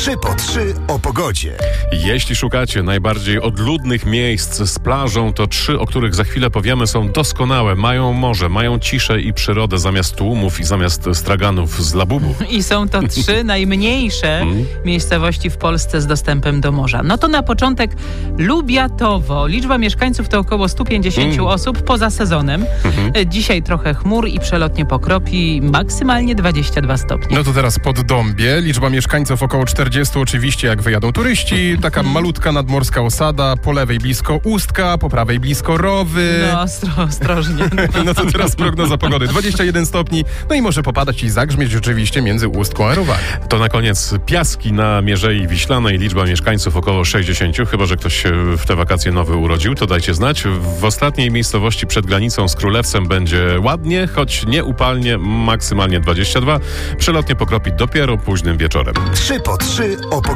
3 po 3 o pogodzie. Jeśli szukacie najbardziej odludnych miejsc z plażą, to 3, o których za chwilę powiemy, są doskonałe. Mają morze, mają ciszę i przyrodę zamiast tłumów i zamiast straganów z Labubu. I są to 3 najmniejsze miejscowości w Polsce z dostępem do morza. No to na początek Lubiatowo. Liczba mieszkańców to około 150 osób poza sezonem. Dzisiaj trochę chmur i przelotnie pokropi, maksymalnie 22 stopnie. No to teraz Poddąbie. Liczba mieszkańców około 40, oczywiście jak wyjadą turyści. Taka malutka nadmorska osada, po lewej blisko Ustka, po prawej blisko Rowy. No, ostrożnie. No to teraz prognoza pogody. 21 stopni, no i może popadać i zagrzmieć oczywiście między Ustką a Rowami. To na koniec Piaski na Mierzei Wiślanej. Liczba mieszkańców około 60. Chyba że ktoś się w te wakacje nowy urodził, to dajcie znać. W ostatniej miejscowości przed granicą z Królewcem będzie ładnie, choć nie upalnie, maksymalnie 22. Przelotnie pokropi dopiero późnym wieczorem. 3 po 3 o pogodzie.